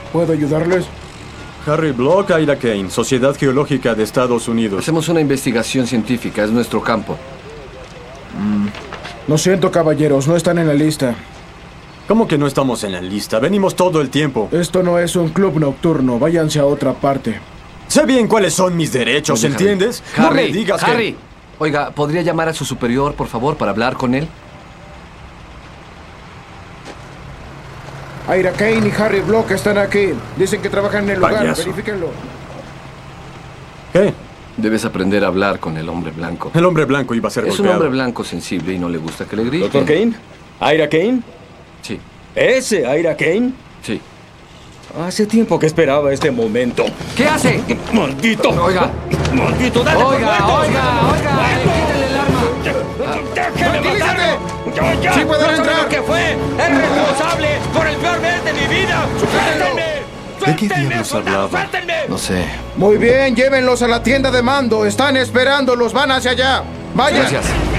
¿Puedo ayudarles? Harry Block, Ira Kane, Sociedad Geológica de Estados Unidos. Hacemos una investigación científica, es nuestro campo. Lo siento, caballeros, no están en la lista. ¿Cómo que no estamos en la lista? Venimos todo el tiempo. Esto no es un club nocturno, váyanse a otra parte. Sé bien cuáles son mis derechos, Oye, ¿entiendes? Harry, No me digas Harry. que... Oiga, ¿podría llamar a su superior, por favor, para hablar con él? Ira Kane y Harry Block están aquí. Dicen que trabajan en el lugar, Payaso. verifíquenlo. ¿Qué? Debes aprender a hablar con el hombre blanco. El hombre blanco iba a ser Es un golpeado. hombre blanco sensible y no le gusta que le griten. ¿Doctor Kane? ¿Ira Kane? Sí, ¿Ese Ira Kane? sí. Hace tiempo que esperaba este momento. ¿Qué hace? ¡Maldito! Oiga. ¡Maldito! ¡Dale por Oiga, muerto! oiga, quítale el arma. ¡Déjeme matarlo! ¡Ya! ¡Sí pueden ¡No sabe entrar! lo que fue! ¡Es responsable por el peor mes de mi vida! ¡Suéltenme! ¿De qué ¡Suéltenme, diablos soldado! hablaba? ¡Suéltenme! No sé. Muy bien, llévenlos a la tienda de mando. Están esperándolos, van hacia allá. Vayan. Gracias.